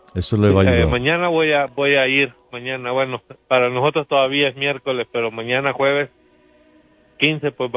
Eso le va a ayudar. Mañana voy a ir, mañana, bueno, para nosotros todavía es miércoles, pero mañana jueves 15 pues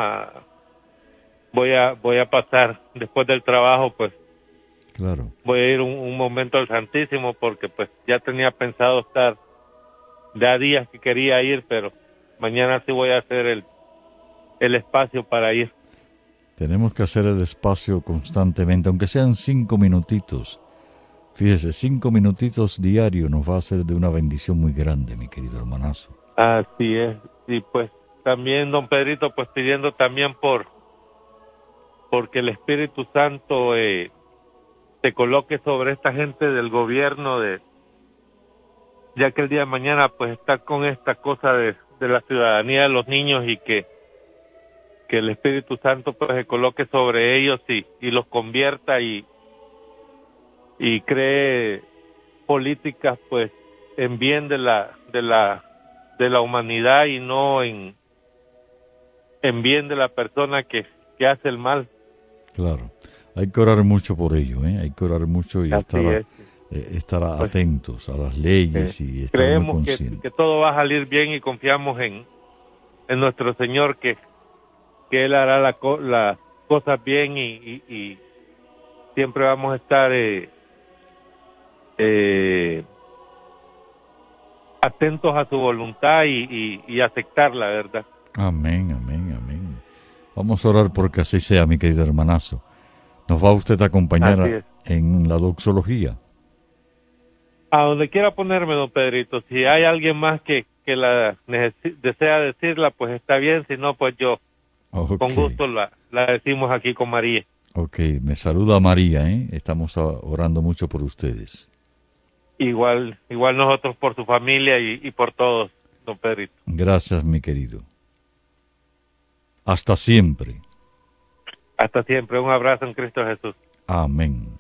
voy a pasar después del trabajo, pues Claro. voy a ir un momento al Santísimo porque pues ya tenía pensado estar de días que quería ir, pero mañana sí voy a hacer el espacio para ir. Tenemos que hacer el espacio constantemente, aunque sean 5 minutitos. Fíjese, 5 minutitos diarios nos va a hacer de una bendición muy grande, mi querido hermanazo. Así es, y pues también don Pedrito, pues pidiendo también porque el Espíritu Santo se coloque sobre esta gente del gobierno, ya que el día de mañana pues está con esta cosa de la ciudadanía de los niños y que el Espíritu Santo pues se coloque sobre ellos y los convierta y cree políticas pues en bien de la humanidad y no en bien de la persona que hace el mal. Claro. Hay que orar mucho por ello, ¿eh? Hay que orar mucho y Así es. estar Pues atentos a las leyes y estar muy creemos que conscientes. todo va a salir bien y confiamos en nuestro Señor que Él hará las cosas bien y siempre vamos a estar atentos a su voluntad y aceptar la verdad. Amén, amén, amén. Vamos a orar porque así sea, mi querido hermanazo. ¿Nos va usted a Así acompañar es. en la doxología? A donde quiera ponerme, don Pedrito, si hay alguien más que desea decirla, pues está bien, si no, pues yo Ok, con gusto la decimos aquí con María. ok. Me saluda María, ¿eh? Estamos orando mucho por ustedes. Igual nosotros por su familia y por todos, don Pedrito. Gracias, mi querido. Hasta siempre. Hasta siempre, un abrazo en Cristo Jesús. Amén.